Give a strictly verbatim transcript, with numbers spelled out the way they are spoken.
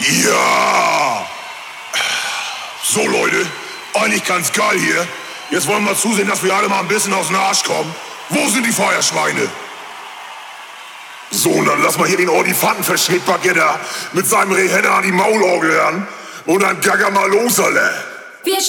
Ja! So, Leute, eigentlich ganz geil hier. Jetzt wollen wir zusehen, dass wir alle mal ein bisschen aus dem Arsch kommen. Wo sind die Feuerschweine? So, und dann lass mal hier den Ordifantenverschnittbagger mit seinem Rehenner an die Maulorgel ran. Und dann gagger mal los, alle.